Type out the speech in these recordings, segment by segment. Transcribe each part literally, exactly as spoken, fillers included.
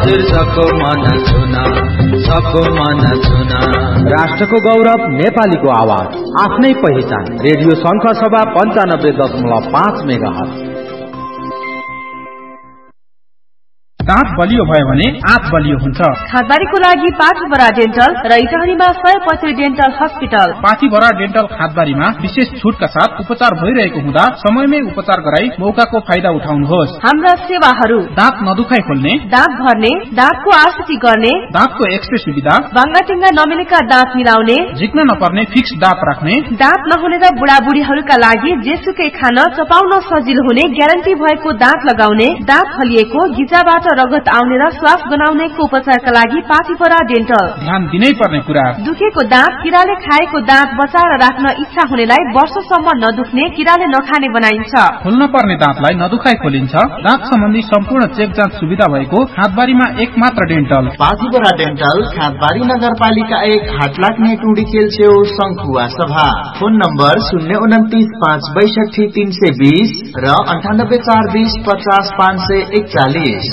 हजुर सबको मन छुना, सबको मन छुना। राष्ट्रको गौरव नेपालीको आवाज, आफ्नै पहिचान। रेडियो शंख सभा पञ्चानब्बे दशमलव पाँच मेगाहर्ज। दाँत बलियो भयो भने आँत बलियो हुन्छ। खादबारीको लागि पाथीभरा डेन्टल र इटहरीमा सयपत्री डेन्टल हस्पिटल। पाथीभरा डेन्टल खादबारीमा विशेष छुटका साथ उपचार भइरहेको हुँदा समयमै उपचार गराई मौकाको फाइदा उठाउनुहोस्। हाम्रा सेवाहरू दाँत नदुखाइ खोल्ने, दाँत भर्ने, दाँतको आरसीटी गर्ने, दाँतको एक्सरे सुविधा, बाङ्गाटिङ्गा नमिलेका दाँत मिलाउने, झिक्न नपर्ने फिक्स दाँत राख्ने, दाँत नहुने र बुढाबुढीहरूका लागि जेसुकै खान चपाउन सजिलो हुने ग्यारेन्टी भएको दाँत लगाउने, दाँत फलिएको, गिजाबाट रगत आउने र श्वास गनाउनेको उपचारका लागि पाथीभरा डेन्टल। ध्यान दिनै पर्ने कुरा, दुखेको दाँत, किराले खाएको दाँत बचाएर राख्न इच्छा हुनेलाई वर्षसम्म नदुख्ने, किराले नखाने बनाइन्छ। खोल्न पर्ने दाँतलाई नदुखाइ खोलिन्छ। दाँत सम्बन्धी सम्पूर्ण चेक जाँच सुविधा भएको खादबारीमा एक मात्र डेन्टल। पाथीभरा डेन्टल, खादबारी नगरपालिका एक, हाटलाग्ने टुडी खेल छेउ, शंखुवा सभा। फोन नम्बर शून्य उन्तिस पाँच बैसठी तीन सय बीस र अन्ठानब्बे चार बीस पचास पाँच सय एकचालिस।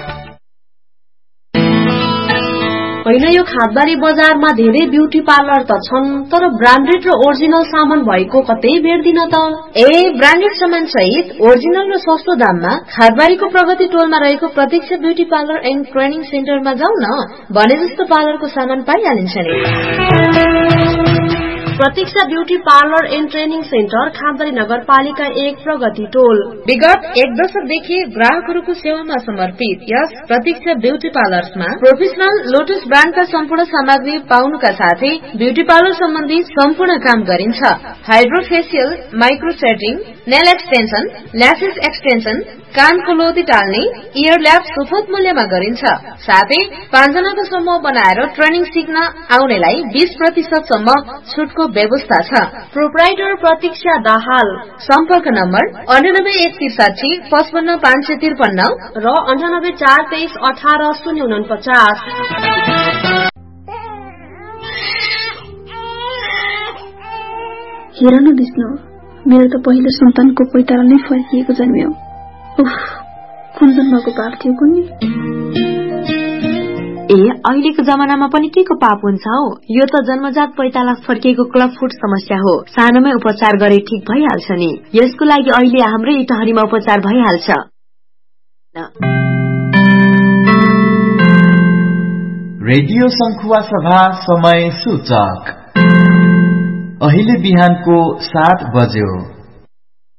होइन, यो खादबारी बजारमा धेरै ब्युटी पार्लर त छन्, तर ब्रान्डेड र ओरिजिनल सामान भएको कतै भेट्दिन त। ए ब्रान्डेड सामान सहित ओरिजिनल र सस्तो दाममा खादबारीको प्रगति टोलमा रहेको प्रतीक्षा ब्युटी पार्लर एन्ड ट्रेनिङ सेन्टरमा जाउँ न, भने जस्तो पार्लरको सामान पाइहालिन्छ नि। प्रतीक्षा beauty parlour and training centre, खादबारी नगरपालिका एक, प्रगति टोल। विगत एक दशकदेखि ग्राहकहरूको सेवामा समर्पित यस प्रतीक्षा ब्यूटी पार्लर्समा प्रोफेसनल लोटस ब्रान्डका सम्पूर्ण सामग्री पाउनुका साथै ब्यूटी पार्लर सम्बन्धी सम्पूर्ण काम गरिन्छ। Hydrofacial, micro setting, nail extension, lashes extension, कानको लोती टाल्ने, इयर ल्याब सुपथ मूल्यमा गरिन्छ। साथै पाँचजनाको समूह बनाएर ट्रेनिङ सिक्न आउनेलाई बीस प्रतिशत सम्म छुटको व्यवस्था छ। प्रोप्राइटर प्रतीक्षा दाहाल। सम्पर्क नम्बर अन्ठानब्बे एक त्रिसाठी पचपन्न पाँच सय त्रिपन्न र अन्ठानब्बे चार तेइस अठार शून्य उनपचास। हेर न विष्णु, मेरो त पहिलो सन्तानको पैतारा नै फर्किएको जन्मियो। उफ, कुन जन्मको पाप थियो कुन्नी। ए अहिलेको जमानामा पनि के को पाप हुन्छ हौ? यो त जन्मजात पैताला फर्किएको क्लब फुट समस्या हो। सानोमै उपचार गरे ठीक भइहाल्छ नि। यसको लागि अहिले हाम्रै इटहरीमा उपचार भइहाल्छ। रेडियो शंखुवा सभा समय सूचक अहिले बिहानको सात बज्यो।